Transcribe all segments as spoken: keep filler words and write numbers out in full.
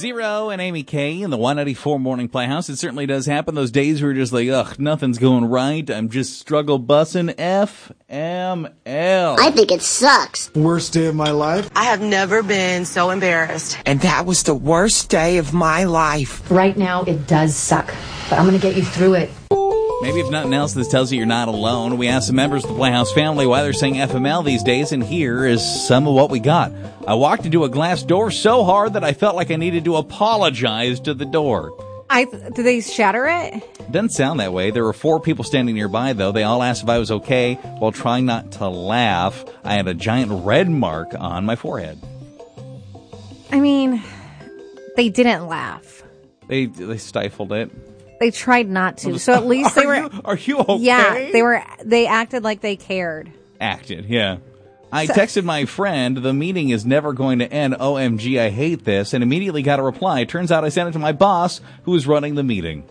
Zero and Amy K in the one ninety-four Morning Playhouse. It certainly does happen. Those days where you're just like, ugh, nothing's going right. I'm just struggle bussing. F M L. I think it sucks. Worst day of my life. I have never been so embarrassed. And that was the worst day of my life. Right now, it does suck, but I'm going to get you through it. Maybe if nothing else, this tells you you're not alone. We asked the members of the Playhouse family why they're saying F M L these days, and here is some of what we got. I walked into a glass door so hard that I felt like I needed to apologize to the door. I did they shatter it? Doesn't sound that way. There were four people standing nearby, though. They all asked if I was okay while trying not to laugh. I had a giant red mark on my forehead. I mean, they didn't laugh. They they stifled it. They tried not to. So at least they are were. You, are you okay? Yeah, they were. They acted like they cared. Acted, yeah. I So- texted my friend, the meeting is never going to end. O M G, I hate this. And immediately got a reply. Turns out I sent it to my boss, who was running the meeting.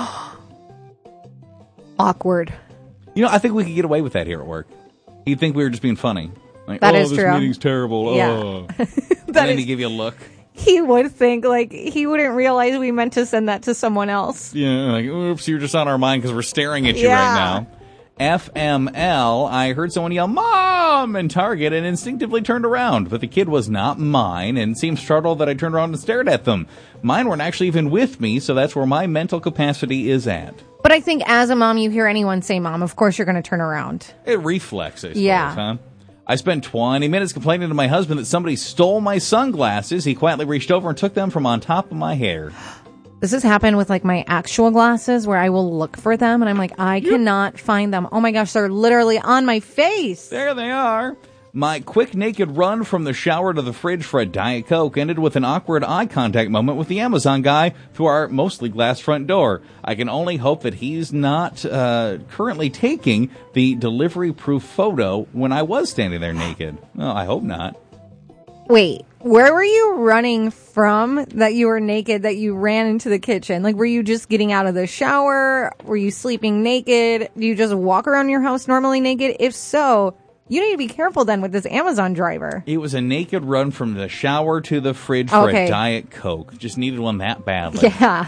Awkward. You know, I think we could get away with that here at work. He'd think we were just being funny. Like, That oh, is this true. meeting's terrible. Yeah. Oh. and That then is- he'd give you a look. He would think like he wouldn't realize we meant to send that to someone else. Yeah, like, oops, you're just on our mind because we're staring at you Yeah. right now. F M L, I heard someone yell, Mom! in Target and instinctively turned around. But the kid was not mine and seemed startled that I turned around and stared at them. Mine weren't actually even with me, so that's where my mental capacity is at. But I think as a mom, you hear anyone say mom, of course you're going to turn around. It reflects, I suppose, Yeah. huh? I spent twenty minutes complaining to my husband that somebody stole my sunglasses. He quietly reached over and took them from on top of my hair. This has happened with like my actual glasses where I will look for them and I'm like, I cannot find them. Oh my gosh, they're literally on my face. There they are. My quick naked run from the shower to the fridge for a Diet Coke ended with an awkward eye contact moment with the Amazon guy through our mostly glass front door. I can only hope that he's not uh, currently taking the delivery-proof photo when I was standing there naked. Oh, I hope not. Wait, where were you running from that you were naked, that you ran into the kitchen? Like, were you just getting out of the shower? Were you sleeping naked? Do you just walk around your house normally naked? If so, you need to be careful then with this Amazon driver. It was a naked run from the shower to the fridge for Okay. a Diet Coke. Just needed one that badly. Yeah.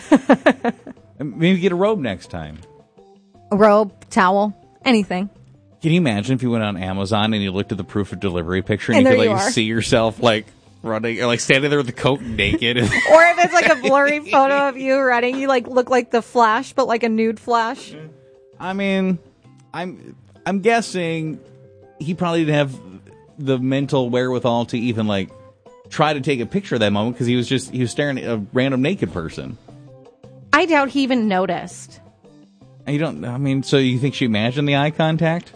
Maybe get a robe next time. A robe, towel, anything. Can you imagine if you went on Amazon and you looked at the proof of delivery picture and, And you there could you like are. see yourself like running or like standing there with the coat naked? Or if it's like a blurry photo of you running, you like look like the Flash, but like a nude Flash. I mean, I'm I'm guessing he probably didn't have the mental wherewithal to even like try to take a picture of that moment because he was just he was staring at a random naked person. I doubt he even noticed. And you don't. I mean, so you think she imagined the eye contact?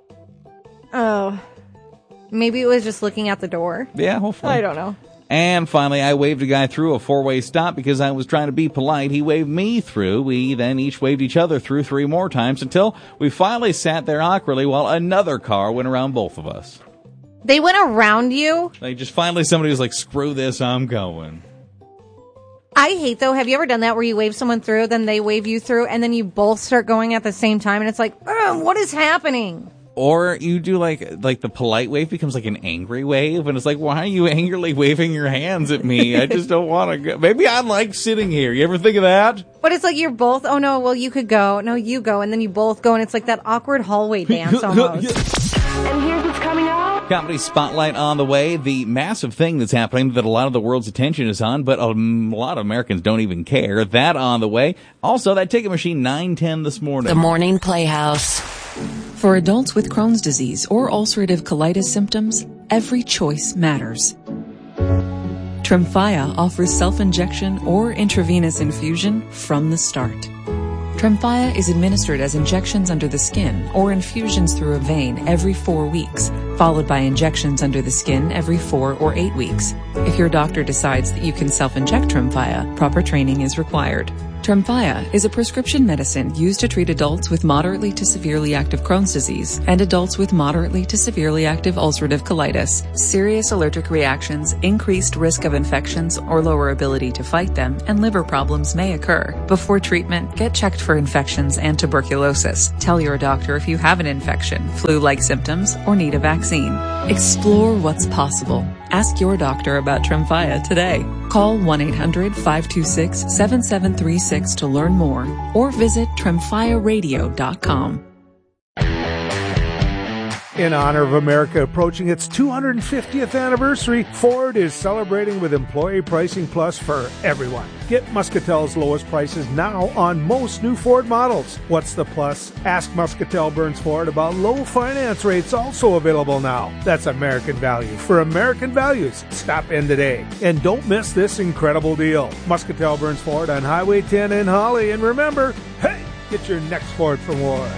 Oh. Maybe it was just looking out the door. Yeah, hopefully. I don't know. And finally, I waved a guy through a four-way stop because I was trying to be polite. He waved me through. We then each waved each other through three more times until we finally sat there awkwardly while another car went around both of us. They went around you? Like, just finally somebody was like, screw this, I'm going. I hate, though, have you ever done that where you wave someone through, then they wave you through, and then you both start going at the same time, and it's like, ugh, what is happening? Or you do like like the polite wave becomes like an angry wave, and it's like, why are you angrily waving your hands at me? I just don't want to go. Maybe I like sitting here. You ever think of that? But it's like you're both, oh no, well, you could go. No, you go, and then you both go, and it's like that awkward hallway dance almost. And here's what's coming up. Comedy Spotlight on the way. The massive thing that's happening that a lot of the world's attention is on, but a lot of Americans don't even care. That on the way. Also, that Ticket Machine nine ten this morning. The Morning Playhouse. For adults with Crohn's disease or ulcerative colitis symptoms, every choice matters. Tremfya offers self-injection or intravenous infusion from the start. Tremfya is administered as injections under the skin or infusions through a vein every four weeks, followed by injections under the skin every four or eight weeks. If your doctor decides that you can self-inject Tremfya, proper training is required. Tremfya is a prescription medicine used to treat adults with moderately to severely active Crohn's disease and adults with moderately to severely active ulcerative colitis. Serious allergic reactions, increased risk of infections or lower ability to fight them, and liver problems may occur. Before treatment, get checked for infections and tuberculosis. Tell your doctor if you have an infection, flu-like symptoms, or need a vaccine. Explore what's possible. Ask your doctor about Tremfya today. Call one eight hundred five two six seven seven three six to learn more or visit tremfya radio dot com. In honor of America approaching its two hundred fiftieth anniversary, Ford is celebrating with Employee Pricing Plus for everyone. Get Muscatel's lowest prices now on most new Ford models. What's the plus? Ask Muscatel Burns Ford about low finance rates, also available now. That's American value for American values. Stop in today. And don't miss this incredible deal. Muscatel Burns Ford on Highway ten in Holly. And remember, hey, get your next Ford from Ward.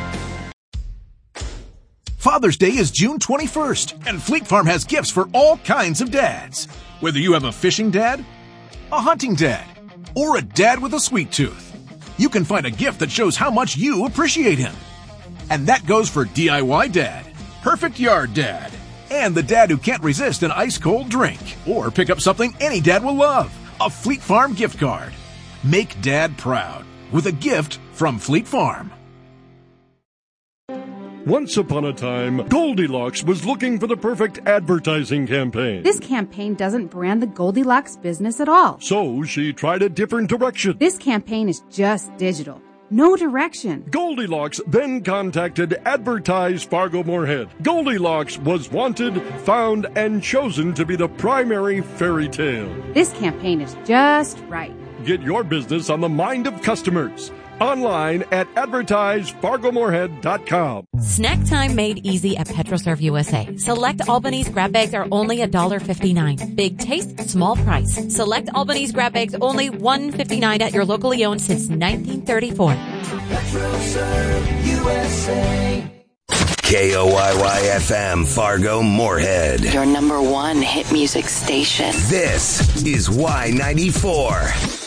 Father's Day is June twenty-first, and Fleet Farm has gifts for all kinds of dads. Whether you have a fishing dad, a hunting dad, or a dad with a sweet tooth, you can find a gift that shows how much you appreciate him. And that goes for D I Y dad, perfect yard dad, and the dad who can't resist an ice-cold drink. Or pick up something any dad will love, a Fleet Farm gift card. Make dad proud with a gift from Fleet Farm. Once upon a time, Goldilocks was looking for the perfect advertising campaign. This campaign doesn't brand the Goldilocks business at all. So she tried a different direction. This campaign is just digital. No direction. Goldilocks then contacted Advertise Fargo Moorhead. Goldilocks was wanted, found, and chosen to be the primary fairy tale. This campaign is just right. Get your business on the mind of customers. Online at advertise fargo moorhead dot com. Snack time made easy at PetroServe U S A. Select Albany's grab bags are only one dollar fifty-nine. Big taste, small price. Select Albany's grab bags only one dollar fifty-nine at your locally owned since nineteen thirty-four. PetroServe U S A. K O Y Y F M Fargo Moorhead. Your number one hit music station. This is Y ninety-four.